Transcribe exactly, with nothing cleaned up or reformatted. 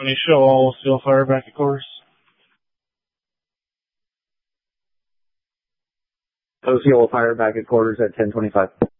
Company, show all, still fire back at quarters. O C will fire back at quarters at ten twenty-five.